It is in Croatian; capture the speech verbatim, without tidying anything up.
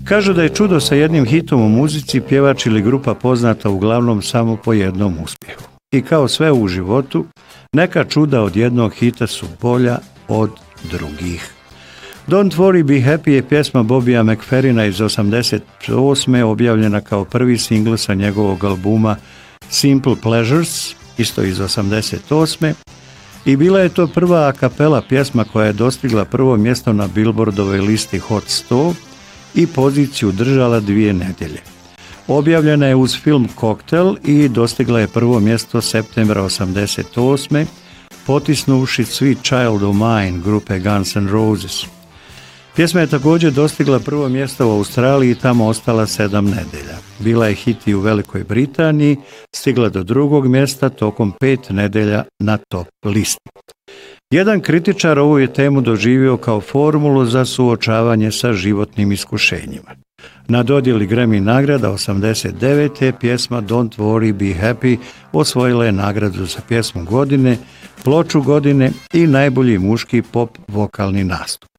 Kažu da je čudo sa jednim hitom u muzici pjevač ili grupa poznata uglavnom samo po jednom uspjehu. I kao sve u životu, neka čuda od jednog hita su bolja od drugih. Don't Worry Be Happy je pjesma Bobija McFerrina iz osamdeset osme objavljena kao prvi singl sa njegovog albuma Simple Pleasures, isto iz osamdeset osme i bila je to prva a kapela pjesma koja je dostigla prvo mjesto na Billboardovoj listi Hot sto i poziciju držala dvije nedjelje. Objavljena je uz film Cocktail i dostigla je prvo mjesto septembra osamdeset osme potisnuvši Sweet Child O' Mine grupe Guns N' Roses. Pjesma je također dostigla prvo mjesto u Australiji i tamo ostala sedam nedjelja. Bila je hit i u Velikoj Britaniji, stigla do drugog mjesta tokom pet nedjelja na top listi. Jedan kritičar ovu je temu doživio kao formulu za suočavanje sa životnim iskušenjima. Na dodjeli Grammy nagrada osamdeset devete pjesma Don't Worry Be Happy osvojila je nagradu za pjesmu godine, ploču godine i najbolji muški pop vokalni nastup.